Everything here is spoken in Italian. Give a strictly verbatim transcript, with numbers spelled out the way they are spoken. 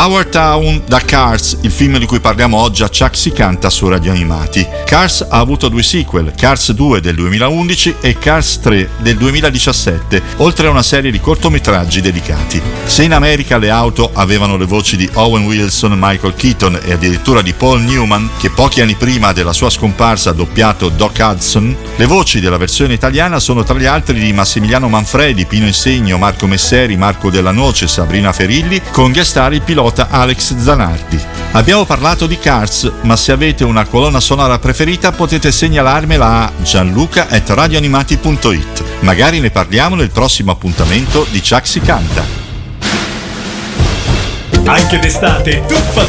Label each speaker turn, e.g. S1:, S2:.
S1: Our Town da Cars, il film di cui parliamo oggi a Chuck si canta su Radio Animati. Cars ha avuto due sequel, Cars due del duemilaundici e Cars tre del duemiladiciassette, oltre a una serie di cortometraggi dedicati. Se in America le auto avevano le voci di Owen Wilson, Michael Keaton e addirittura di Paul Newman, che pochi anni prima della sua scomparsa ha doppiato Doc Hudson, le voci della versione italiana sono tra gli altri di Massimiliano Manfredi, Pino Insegno, Marco Messeri, Marco Della Noce, Sabrina Ferilli, con guest star il pilota Alex Zanardi. Abbiamo parlato di Cars, ma se avete una colonna sonora preferita potete segnalarmela a gianluca at radioanimati punto it. Magari ne parliamo nel prossimo appuntamento di Chuck si canta.
S2: Anche d'estate, tuffa